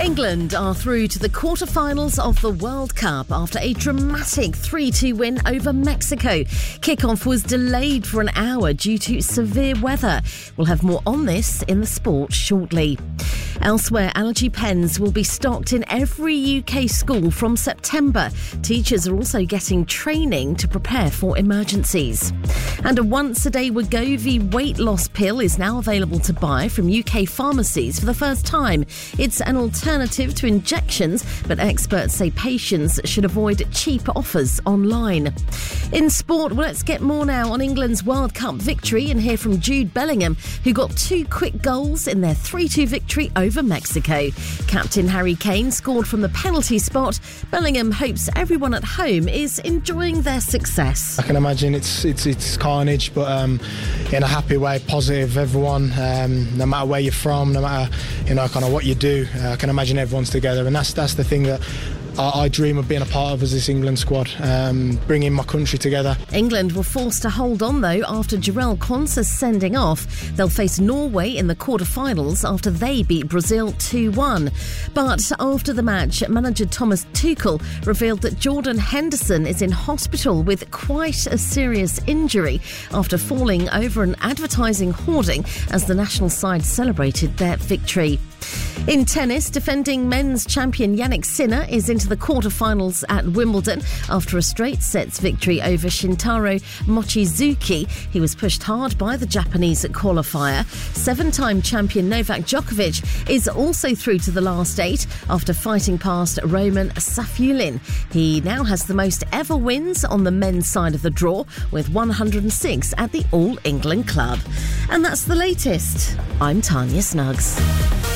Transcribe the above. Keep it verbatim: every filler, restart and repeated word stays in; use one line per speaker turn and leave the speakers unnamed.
England are through to the quarter-finals of the World Cup after a dramatic three two win over Mexico. Kick-off was delayed for an hour due to severe weather. We'll have more on this in the sport shortly. Elsewhere, allergy pens will be stocked in every U K school from September. Teachers are also getting training to prepare for emergencies. And a once-a-day Wegovy weight loss pill is now available to buy from U K pharmacies for the first time. It's an alternative to injections, but experts say patients should avoid cheap offers online. In sport, well, let's get more now on England's World Cup victory and hear from Jude Bellingham, who got two quick goals in their three two victory over Mexico. Captain Harry Kane scored from the penalty spot. Bellingham hopes everyone at home is enjoying their success.
I can imagine it's it's it's carnage, but um, in a happy way, positive. Everyone, um, no matter where you're from, no matter you know kind of what you do, uh, I can imagine everyone's together, and that's that's the thing that I dream of being a part of as this England squad, um, bringing my country together.
England were forced to hold on, though, after Jarell Quansah's sending off. They'll face Norway in the quarter-finals after they beat Brazil two one. But after the match, manager Thomas Tuchel revealed that Jordan Henderson is in hospital with quite a serious injury after falling over an advertising hoarding as the national side celebrated their victory. In tennis, defending men's champion Jannik Sinner is into the quarter-finals at Wimbledon after a straight sets victory over Shintaro Mochizuki. He was pushed hard by the Japanese qualifier. Seven-time champion Novak Djokovic is also through to the last eight after fighting past Roman Safulin. He now has the most ever wins on the men's side of the draw, with one hundred six at the All England Club. And that's the latest. I'm Tanya Snuggs.